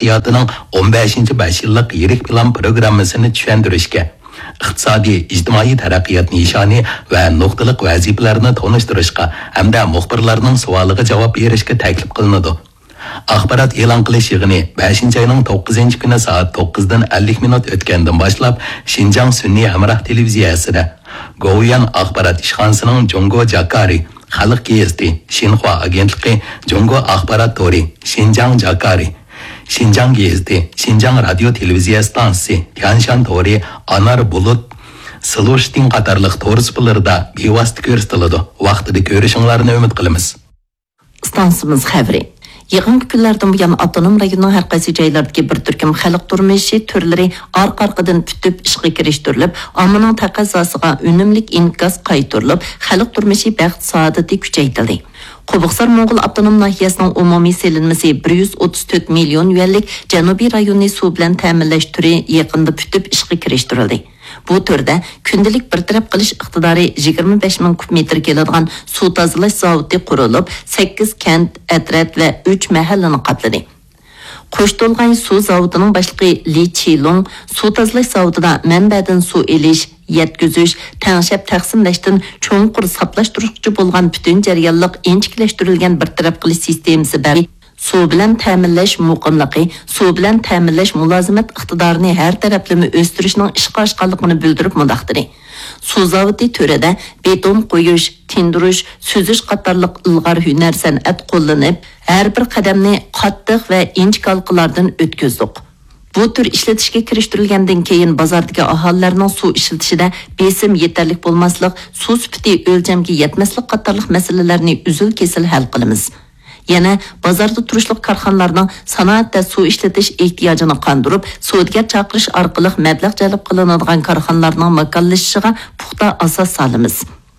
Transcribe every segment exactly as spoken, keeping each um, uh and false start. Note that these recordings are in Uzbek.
taraqqiyotining o'n beshinchi besh yillik yirik plan programmasini tushuntirishga, iqtisodiy, ijtimoiy taraqqiyot nishoni va nuqtaliq vazifalarni tanishtirishga hamda muxbirlarning savoliga javob berishga taklif qilinadi. Axborot e'lon qilish yig'ini beshinchi oyning to'qqizinchi kuni soat to'qqizdan ellik minut o'tgandan boshlab Xinjiang Sunniy Hamroh televiziyasida, Goyan axborot ishxonasining Jongo Jakari Xalq gazeti, Xinhua agentligi, Jongo axborot tori, Xinjiang Jakari, Xinjiang gazeti, Xinjiang radio televiziya stansiyasi, Tianshan tori, Anar Bulut, Slushtin qatorliq tor supalarida bevosita ko'rsatiladi. Vaqtida ko'rishinglarni umid qilamiz. Stansiyamiz xabari. Yığın günlərdən bu yana Avtonom rayonunun hər qaysı joylardakı bir türküm xalq turmushi türləri arqa-arqadan bütüb işə kirişdirilib, ammanın təqazzasıga önümlük inkas qaytırılıb, xalq turmushi bəxt saadəti küçəytildi. Qobuqsar Moğol Avtonom nahiyəsinin ümumi selinməsi bir yuz o'ttiz to'rt million yuanlik Janubiy rayonni suv bilan ta'minlash turi yaqında bütüb işə kirişdirildi. Bu türdə kündəlik bir tərəf qilish iqtidori yigirma besh ming kub metr keladigan suv tozalash zavodi qurilib, sakkiz kent, atrat va uch mahallani qapladi. Qo'shto'lg'ay suv zavodining boshlig'i Li Chilong suv tozalash zavodida manbadan suv elish, yetkizish, tangshab taqsimlashdan cho'nqur saplashtiruvchi bo'lgan butun jarayonliq inchiklashtirilgan bir taraf qilish sistemasi bor. Suv bilan ta'minlash muqimligi, suv bilan ta'minlash mulozimat iqtidorini har taraflama o'stirishning ishga oshganligini bildirib mudaqtiri. Suv zavodi turida beton qo'yish, tindirish, suzish qatorliq ilg'or hunar san'at qo'llanib, har bir qadamni qattiq va inch qalqalardan o'tkazdik. Bu tür ishlatishga kirishtirilgandan keyin bozordagi aholilarning suv ishlatishida besim yetarlik bo'lmaslik, suv sifati o'lchamga yetmaslik qatorliq masalalarni uzil-kesil hal qilamiz. Yana bozorda turishliq korxonalarning sanoatda suv ishlatish ehtiyojini qondirib, suvga chaqirish orqali mablag' jalb qilinadigan korxonalarning makonlashishiga puxta asos solamiz.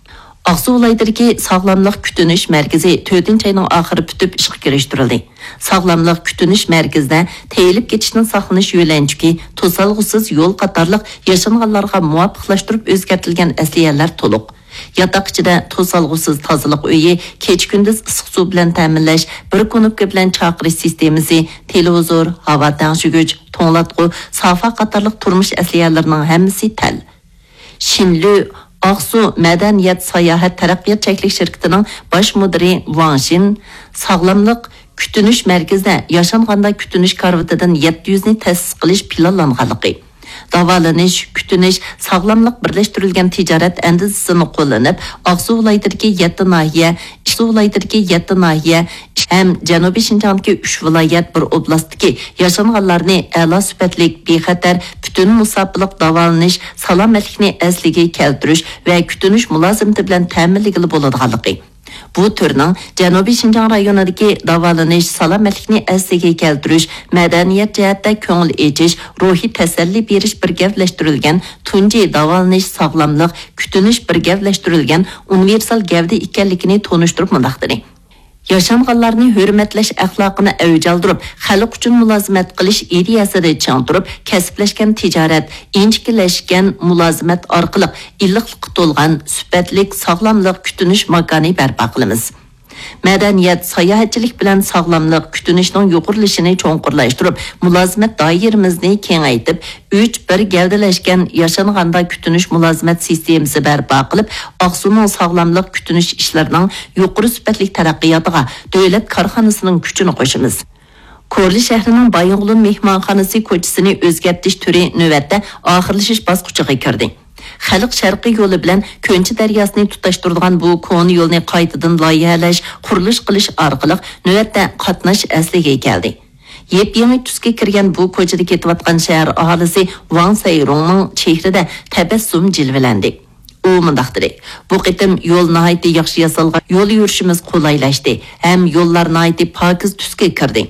Aqsu viloyatidagi sog'lomlik kutunish markazi to'rtinchi oyning oxiri bitib ishga kirishtirildi. Sog'lomlik kutunish markazida teyilib ketishdan saqlanish yo'lanchiki, to'salg'usiz yo'l qatorliq yashanganlarga muvofiqlashtirib o'zgartirilgan asliyalar to'liq. Yataq ichida to'salg'usiz tozaliq uyi, kech-kunduz issiq suv bilan ta'minlash, bir knopka bilan chaqirish sistemasi, televizor, havo tangshigich, to'nglatqu, sofa qatorliq turmush asliyalarining hammasi tal. Shinlu Aqsu Madaniyat Sayohat Taraqqiyot cheklik shirkatining bosh mudiri Wang Xin sog'lomlik kutunish markazida yashanganda kutunish karvatidan yetti yuz ni ta'sis qilish planlanganligi, davolanish, kutunish, sog'lomlik birlashtirilgan tijorat andizasini qo'llanib, Aqsu viloyatidagi yetti nahiya, Aqsu viloyatidagi yetti nahiya ham Janubiy Xinjiangdagi uch viloyat bir oblastdagi yashanganlarni a'lo sifatli, bexatar, butun musofilik davolanish, salomatlikni asliga keltirish va kutunish mulozimati bilan ta'minligili bo'ladiganligi. Bu turning Janubiy Xinjiang rayonidagi davolanish, salomatlikni asliga keltirish, madaniyat jihatda ko'ngil echish, ruhiy tasalli berish birgavlashtirilgan tunji davolanish, sog'lomlik, kutunish birgavlashtirilgan universal gavda ekanligini tonishtirib mundaqdir. Yaşanğanlarni hürmetlash axloqini avjaldirib, xalq uchun mulozimat qilish ideyasida chang turib, kasblashgan tijorat, inchikilashgan mulozimat orqali illiqlikqa to'lgan sifatlik sog'lomlik kutunish makoni barpo qilamiz. Madaniyat, sayohatchilik bilan sog'lomlik kutunishning yuqorilishini cho'nqurlashtirib, mulozimat doiramizni kengaytib, uch bir gavdalashgan yashanganda kutunish mulozimat sistemasi barpo qilib, Aqsuning sog'lomlik kutunish ishlarining yuqori sifatli taraqqiyotiga davlat korxonasining kuchini qo'shamiz. Korli shahrining Bayonglun mehmonxonasi ko'chisini o'zgartirish turi navbatda oxirlashish bosqichiga kirdi. Xalq sharqiy yo'li bilan Ko'nchi daryosini tutashtiradigan bu koni yo'lni qaytadan loyihalash, qurilish qilish orqali navbatda qatnash asliga keldi. Yep-yangi tusga kirgan bu ko'chada ketayotgan shahar aholisi Wang Sayrongning chehrida tabassum jilvalandi. U mundaqdir. Bu qitim yo'l nihoyatda yaxshi yasalgan, yo'l yurishimiz qulaylashdi, ham yo'llar nihoyatda pokiz tusga kirdi.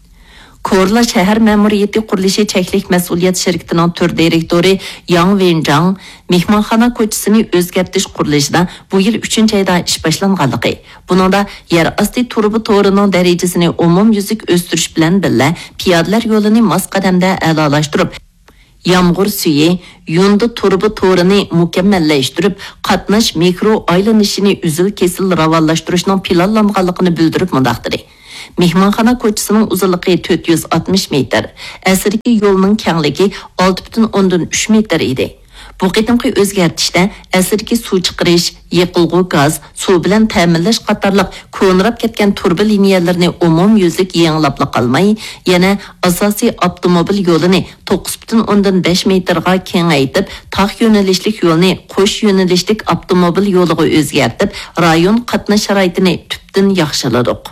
Korla shahar ma'muriyati qurilishi cheklik mas'uliyat shirkatining tur direktori Yang Wenjang mehmonxona ko'chisini o'zgartirish qurilishida bu yil uchinchi oyda ish boshlanganligi. Buningda yer osti turbi to'rining darajasini umumyuzlik o'stirish bilan birga piyodalar yo'lini mos qadamda a'lolashtirib, yomg'ir suyi, yundi turbi to'rini mukammallashtirib, qatnash mikro aylanishini uzil-kesil ravonlashtirishning planlanganligini bildirib mundaqdir. Mehmonxona ko'chasining uzunligi to'rt yuz oltmish metr, asriki yo'lning kengligi olti butun o'ndan uch metr edi. Bu qitimqi o'zgartishda asrki suv chiqarish, yiqilg'u gaz, suv bilan ta'minlash qatorliq ko'nrab ketgan turba liniyalarini umumyuzlik yangilaplab qolmay, yana asosiy avtomobil yo'lini to'qqiz butun o'ndan besh metrga kengaytib, tog' yo'nalishlik yo'lni qo'sh yo'nalishlik avtomobil yo'liga o'zgartib, rayon qatnash sharoitini tubdan yaxshiladik.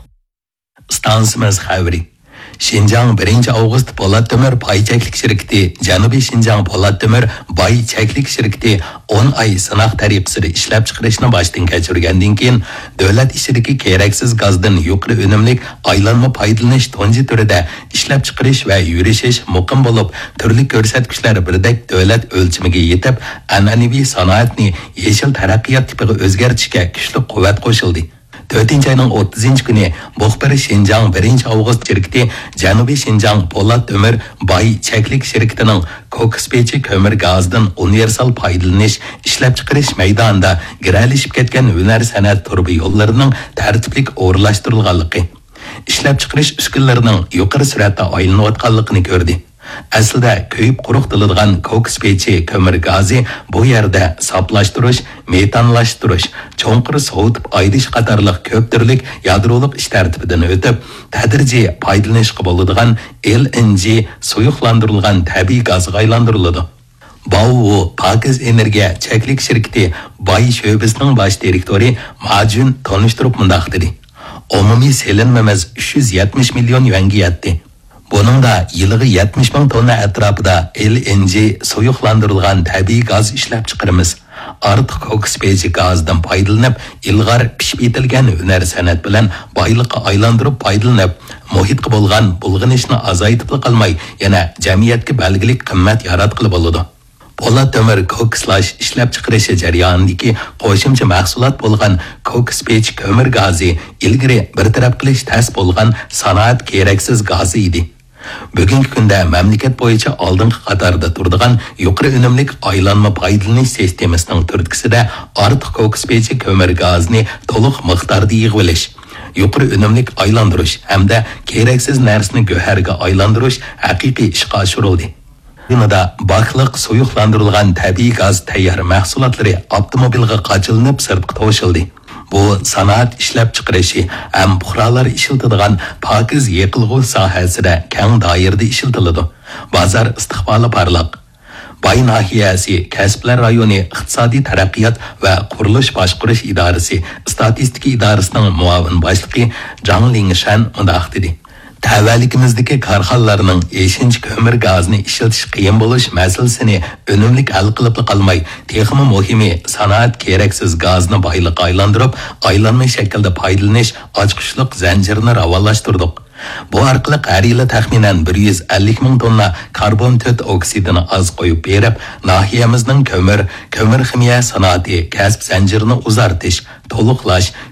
Stansimiz xavri. Şinjan birinchi avgust Polat Temir pay cheklik şirketi, Janubiy Şinjan Polat Temir bay cheklik şirketi o'n ay sınaq tariqasida ishlab chiqarishni boshdan kechirgandan keyin davlat ishidagi keraksiz gazdan yuqori unumlik aylanma foydalanish tonji turida ishlab chiqarish va yurishish muqim bo'lib, turli ko'rsatkichlar birdek davlat o'lchamiga yetib, an'anaviy sanoatni yeshil taraqqiyot tipiga o'zgartirishga kuchli quvvat qo'shildi. to'rtinchi ayning o'ttizinchi kuni muxbiri Şinjan birinchi avgust şirketi Janubiy Şinjan Polat Temir bay cheklik şirketining kokspechi ko'mir gazdan universal foydalanish ishlab chiqarish maydonida giralishib ketgan hunar san'at turbi yo'llarining tartiblik o'rlashtirilganligi, ishlab chiqarish uskunalarining yuqori sur'atda aylanayotganligini ko'rdi. Aslida köyüp quruqtiladigan kokspechi ko'mir gazi bu yerda saplashtirish, metanlashtirish, cho'nqir sovutib aydish qatorliq ko'p turlik yadrolik ish tartibidan o'tib, tadrijiy foydalanishga bo'ladigan L N G suyuqlantirilgan tabiiy gazga aylantiriladi. Bavu Pakiz Energiya cheklik shirkati Bay Sho'bisining bosh direktori Majun tanishtirib mundaq dedi. Umumiy selinmamiz uch yuz yetmish million yuanga yetdi. Buningda yiliga yetmish ming tonna atrofida L N G suyuqlantirilgan tabiiy gaz ishlab chiqaramiz. Ortiq kokspechi gazdan foydalanib, ilg'or pishib etilgan hunar san'at bilan boyliqqa aylantirib foydalanib, muhitga bo'lgan bulg'anishni azaytib qolmay, yana jamiyatga belgilik qimmat yaratqili bo'ladi. Polat Temir kokslash ishlab chiqarishi jarayonidagi qo'shimcha mahsulot bo'lgan kokspech ko'mir gazi ilgari bir taraf qilish tas bo'lgan sanoat keraksiz gazi edi. Bugungi kunda mamlakat bo'yicha oldingi qatorda turadigan yuqori unumlik aylanma foydalanish sistemasining turtkisida ortiq kokspechi ko'mir gazini to'liq miqdorda yig'ilish, yuqori unumlik aylantirish hamda keraksiz narsani go'harga aylantirish haqiqiy ishga oshirildi. Bunada bakliq suyuqlantirilgan tabiiy gaz tayyor mahsulotlari avtomobilga qachilinib sirtqa to'shildi. Bu sanoat ishlab chiqarishi ham fuqarolar ishlatadigan pokiz yiqilg'u sohasida keng doirada ishlatiladi. Bozor istiqboli parlaq. Bay nahiyasi Kasblar rayoni iqtisodiy taraqqiyot va qurilish boshqarish idorasi statistika idorasining muavin boshlig'i Zhang Lingshan mundaq dedi. Tavallikimizdagi korxonalarning eshinchi ko'mir gazini ishlatish qiyin bo'lish masalasini unumlik hal qilib qolmay, texmi muhimi sanoat keraksiz gazni boyliqqa aylantirib, aylanma shaklda foydalanish ochqishliq zanjirini rivojlantirdik. Bu orqali har yili taxminan bir yuz ellik ming tonna karbon to'rt oksidini az qo'yib berib, nahiyamizning ko'mir, ko'mir ximiya sanoati kasb zanjirini uzartish, to'liqlash